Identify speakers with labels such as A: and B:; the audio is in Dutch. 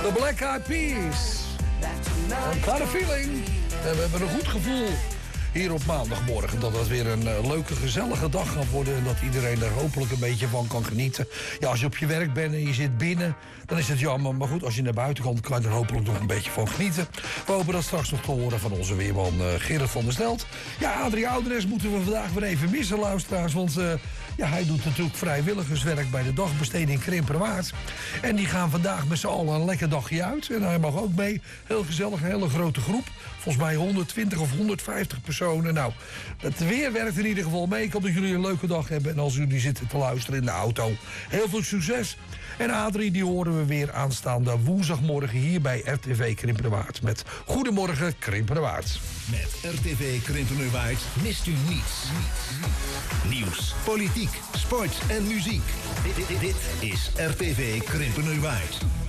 A: The Black Eyed Peas. I've got a feeling. En we hebben een goed gevoel hier op maandagmorgen dat het weer een leuke, gezellige dag gaat worden. En dat iedereen er hopelijk een beetje van kan genieten. Ja, als je op je werk bent en je zit binnen, dan is het jammer. Maar goed, als je naar buiten komt, kan je er hopelijk nog een beetje van genieten. We hopen dat straks nog te horen van onze weerman Gerrit van der Stelt. Ja, Adrie Ouderes moeten we vandaag weer even missen, luisteraars. Want ja, hij doet natuurlijk vrijwilligerswerk bij de dagbesteding Krimperwaard. En die gaan vandaag met z'n allen een lekker dagje uit. En hij mag ook mee. Heel gezellig, een hele grote groep. Volgens mij 120 of 150 personen. Nou, het weer werkt in ieder geval mee. Ik hoop dat jullie een leuke dag hebben. En als jullie zitten te luisteren in de auto, heel veel succes. En Adrie, die horen we weer aanstaande woensdagmorgen hier bij RTV Krimpenerwaard. Met Goedemorgen Krimpenerwaard.
B: Met RTV Krimpenerwaard mist u niets. Nieuws, politiek, sport en muziek. Dit is RTV Krimpenerwaard.